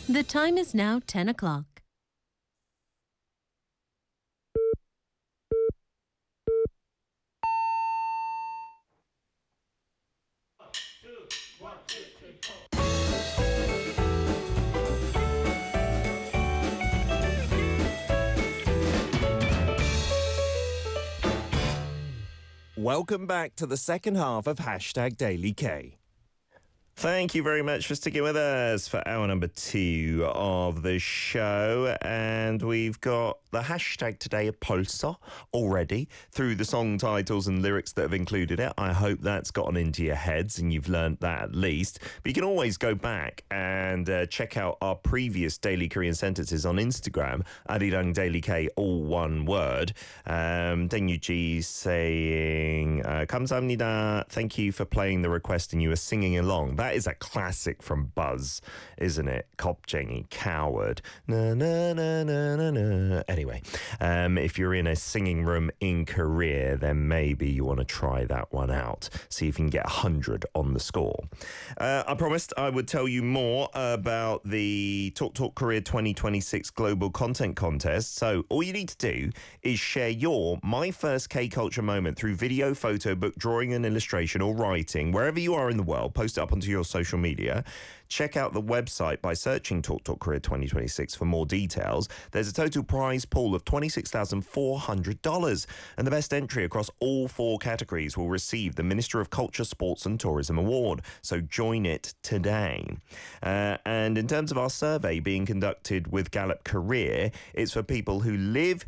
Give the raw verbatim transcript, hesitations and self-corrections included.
The time is now ten o'clock. Welcome back to the second half of Hashtag Daily K. Thank you very much for sticking with us for hour number two of the show. And we've got the hashtag today, Polsa, already through the song titles and lyrics that have included it. I hope that's gotten into your heads and you've learned that at least. But you can always go back and uh, check out our previous Daily Korean sentences on Instagram, Arirang Daily K, all one word. Um, Deng Yuji saying, uh, 감사합니다. Thank you for playing the request and you were singing along. That is a classic from Buzz, isn't it? 겁쟁이, coward. Na, na, na, na, na, na. Anyway, um, if you're in a singing room in Korea, then maybe you want to try that one out. See if you can get one hundred on the score. Uh, I promised I would tell you more about the Talk Talk Korea twenty twenty-six Global Content Contest. So all you need to do is share your My First K-Culture moment through video, photo, book, drawing and illustration or writing, wherever you are in the world. Post it up onto your social media. Check out the website by searching Talk Talk Korea twenty twenty-six for more details. There's a total prize pool of twenty-six thousand four hundred dollars, and the best entry across all four categories will receive the Minister of Culture, Sports and Tourism Award. So join it today. Uh, and in terms of our survey being conducted with Gallup Career, it's for people who live,